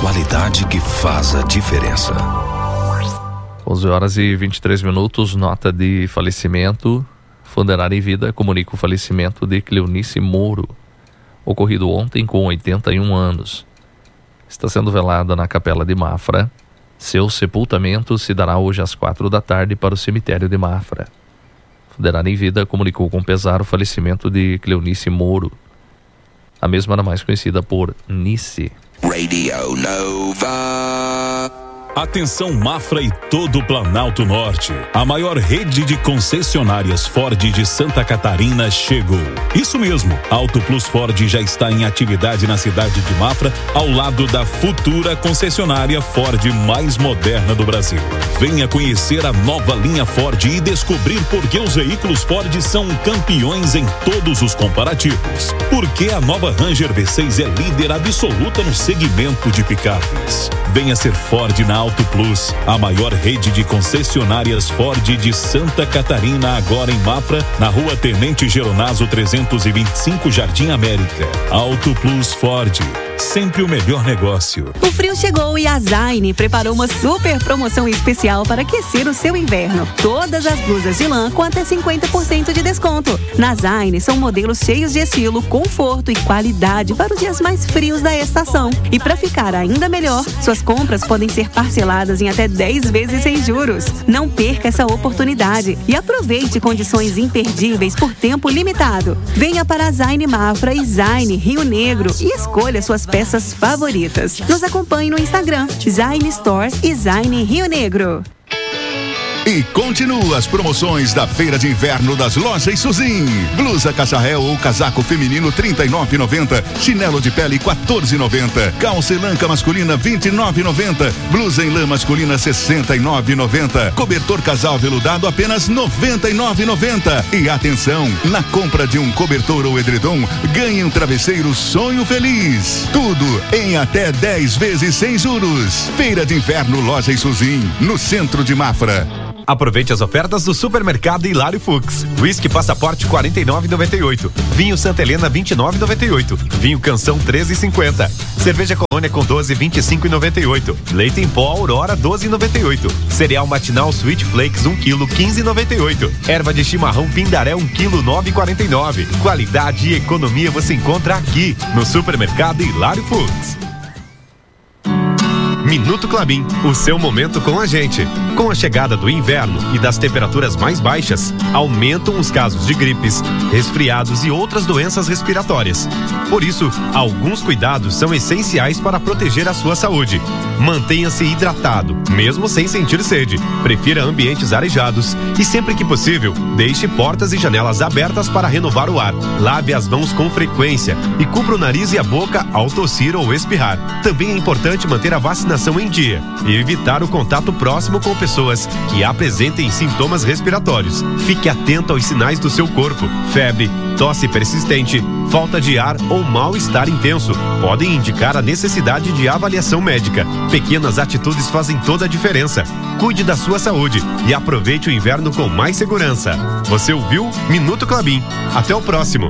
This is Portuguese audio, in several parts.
qualidade que faz a diferença. 11h23, nota de falecimento. Funerária em Vida comunica o falecimento de Cleonice Moro, ocorrido ontem com 81 anos. Está sendo velada na Capela de Mafra. Seu sepultamento se dará hoje às 4h para o cemitério de Mafra. Funerária em Vida comunicou com pesar o falecimento de Cleonice Moro. A mesma era mais conhecida por Nice. Radio Nova. Atenção Mafra e todo o Planalto Norte. A maior rede de concessionárias Ford de Santa Catarina chegou. Isso mesmo, Auto Plus Ford já está em atividade na cidade de Mafra, ao lado da futura concessionária Ford mais moderna do Brasil. Venha conhecer a nova linha Ford e descobrir por que os veículos Ford são campeões em todos os comparativos. Porque a nova Ranger V6 é líder absoluta no segmento de picapes. Venha ser Ford na Auto Plus, a maior rede de concessionárias Ford de Santa Catarina, agora em Mafra, na Rua Tenente Geronaso 325, Jardim América. Auto Plus Ford, sempre o melhor negócio. O frio chegou e a Zaine preparou uma super promoção especial para aquecer o seu inverno. Todas as blusas de lã com até 50% de desconto. Na Zaine são modelos cheios de estilo, conforto e qualidade para os dias mais frios da estação. E para ficar ainda melhor, suas compras podem ser parceladas em até 10 vezes sem juros. Não perca essa oportunidade e aproveite condições imperdíveis por tempo limitado. Venha para a Zaine Mafra e Zaine Rio Negro e escolha suas peças favoritas. Nos acompanhe no Instagram, Zaine Store e Zaine Rio Negro. E continua as promoções da Feira de Inverno das Lojas Suzin. Blusa cacharel ou casaco feminino R$ 39,90. Chinelo de pele R$ 14,90. Calça elanca masculina R$ 29,90. Blusa em lã masculina R$ 69,90. Cobertor casal veludado apenas R$ 99,90. E atenção, na compra de um cobertor ou edredom, ganhe um travesseiro Sonho Feliz. Tudo em até 10 vezes sem juros. Feira de Inverno Lojas Suzin, no centro de Mafra. Aproveite as ofertas do Supermercado Hilário Fux. Whisky Passaporte R$ 49,98. Vinho Santa Helena R$ 29,98. Vinho Canção R$ 13,50. Cerveja Colônia com 12 R$ 25,98. Leite em pó Aurora R$ 12,98. Cereal Matinal Sweet Flakes 1 kg R$ 15,98. Erva de chimarrão Pindaré 1 kg R$ 9,49. Qualidade e economia você encontra aqui no Supermercado Hilário Fux. Minuto Klabin, o seu momento com a gente. Com a chegada do inverno e das temperaturas mais baixas, aumentam os casos de gripes, resfriados e outras doenças respiratórias. Por isso, alguns cuidados são essenciais para proteger a sua saúde. Mantenha-se hidratado, mesmo sem sentir sede. Prefira ambientes arejados e, sempre que possível, deixe portas e janelas abertas para renovar o ar. Lave as mãos com frequência e cubra o nariz e a boca ao tossir ou espirrar. Também é importante manter a vacinação em dia e evitar o contato próximo com pessoas que apresentem sintomas respiratórios. Fique atento aos sinais do seu corpo. Febre, tosse persistente, falta de ar ou mal-estar intenso podem indicar a necessidade de avaliação médica. Pequenas atitudes fazem toda a diferença. Cuide da sua saúde e aproveite o inverno com mais segurança. Você ouviu Minuto Klabin. Até o próximo.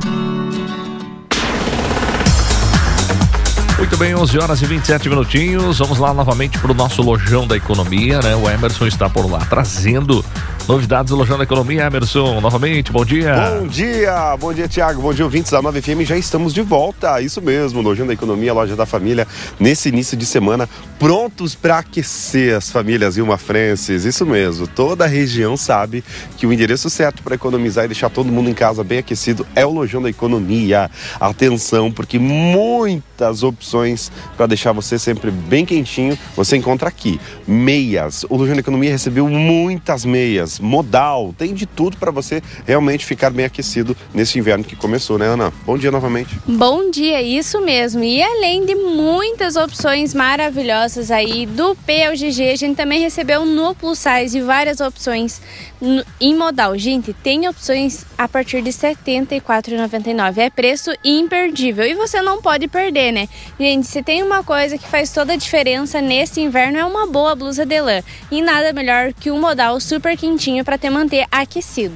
Muito bem, 11h27. Vamos lá novamente para o nosso Lojão da Economia, né? O Emerson está por lá trazendo novidades do Lojão da Economia. Emerson, novamente, bom dia. Bom dia, Thiago, bom dia, ouvintes da 9FM. Já estamos de volta, isso mesmo, Lojão da Economia, Loja da Família, nesse início de semana, prontos para aquecer as famílias ilmafrenses. Isso mesmo, toda a região sabe que o endereço certo para economizar e deixar todo mundo em casa bem aquecido é o Lojão da Economia. Atenção, porque muitas opções para deixar você sempre bem quentinho, você encontra aqui. Meias, o Lojão da Economia recebeu muitas meias, modal, tem de tudo para você realmente ficar bem aquecido nesse inverno que começou, né, Ana? Bom dia novamente. Bom dia, isso mesmo. E além de muitas opções maravilhosas aí do P ao GG, a gente também recebeu no Plus Size e várias opções em modal. Gente, tem opções a partir de R$ 74,99. É preço imperdível e você não pode perder, né? Gente, se tem uma coisa que faz toda a diferença nesse inverno é uma boa blusa de lã. E nada melhor que um modal super quentinho para te manter aquecido.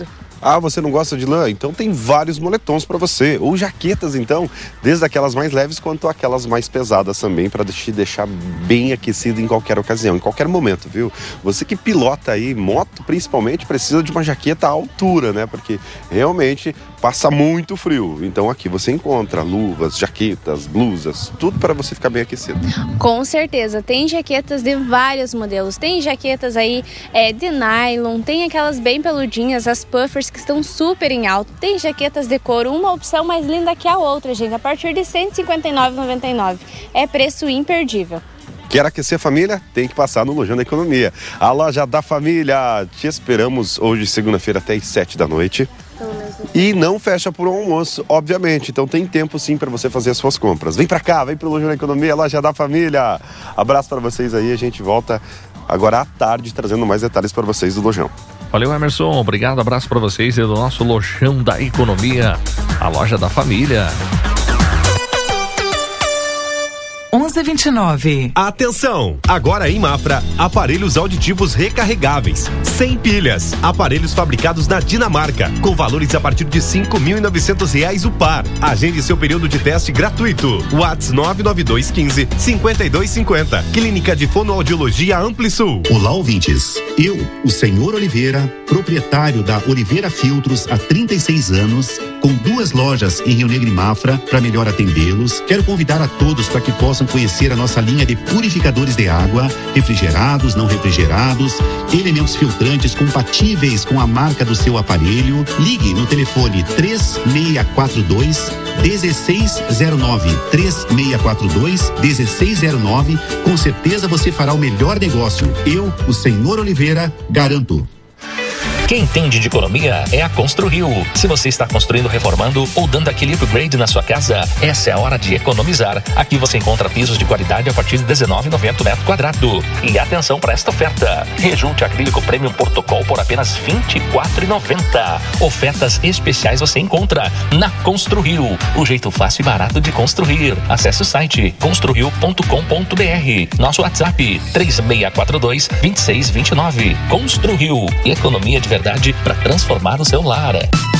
Ah, você não gosta de lã? Então tem vários moletons para você. Ou jaquetas, então, desde aquelas mais leves quanto aquelas mais pesadas também, para te deixar bem aquecido em qualquer ocasião, em qualquer momento, viu? Você que pilota aí moto, principalmente, precisa de uma jaqueta à altura, né? Porque realmente passa muito frio. Então aqui você encontra luvas, jaquetas, blusas, tudo para você ficar bem aquecido. Com certeza, tem jaquetas de vários modelos. Tem jaquetas aí de nylon, tem aquelas bem peludinhas, as puffers que estão super em alta. Tem jaquetas de couro, uma opção mais linda que a outra, gente, a partir de R$ 159,99. É preço imperdível. Quer aquecer a família? Tem que passar no Lojão da Economia. A loja da família. Te esperamos hoje, segunda-feira, até às 7 da noite. E não fecha por um almoço, obviamente. Então tem tempo sim para você fazer as suas compras. Vem para cá, vem pro Lojão da Economia, a loja da família. Abraço para vocês aí. A gente volta agora à tarde trazendo mais detalhes para vocês do Lojão. Valeu, Emerson. Obrigado. Abraço para vocês e do nosso Lojão da Economia, a loja da família. 11h29. Atenção! Agora em Mafra, aparelhos auditivos recarregáveis, sem pilhas, aparelhos fabricados na Dinamarca, com valores a partir de R$ 5.900 o par. Agende seu período de teste gratuito. WhatsApp 99215-5250. Clínica de Fonoaudiologia Amplisul. Olá, ouvintes. Eu, o senhor Oliveira, proprietário da Oliveira Filtros há 36 anos, com 2 lojas em Rio Negro e Mafra, para melhor atendê-los, quero convidar a todos para que possam conhecer a nossa linha de purificadores de água, refrigerados, não refrigerados, elementos filtrantes compatíveis com a marca do seu aparelho. Ligue no telefone 3642-1609, 3642-1609. Com certeza você fará o melhor negócio. Eu, o senhor Oliveira, garanto. Quem entende de economia é a Construrio. Se você está construindo, reformando ou dando aquele upgrade na sua casa, essa é a hora de economizar. Aqui você encontra pisos de qualidade a partir de R$19,90 metro quadrado. E atenção para esta oferta: rejunte acrílico Premium Portocol por apenas R$24,90. Ofertas especiais você encontra na Construrio. O jeito fácil e barato de construir. Acesse o site construrio.com.br. Nosso WhatsApp 3642-2629. Construrio. Economia de verdade para transformar o seu lar.